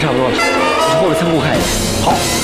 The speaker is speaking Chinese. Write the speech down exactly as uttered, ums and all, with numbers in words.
差不多了，我去后边仓库看一眼。 好。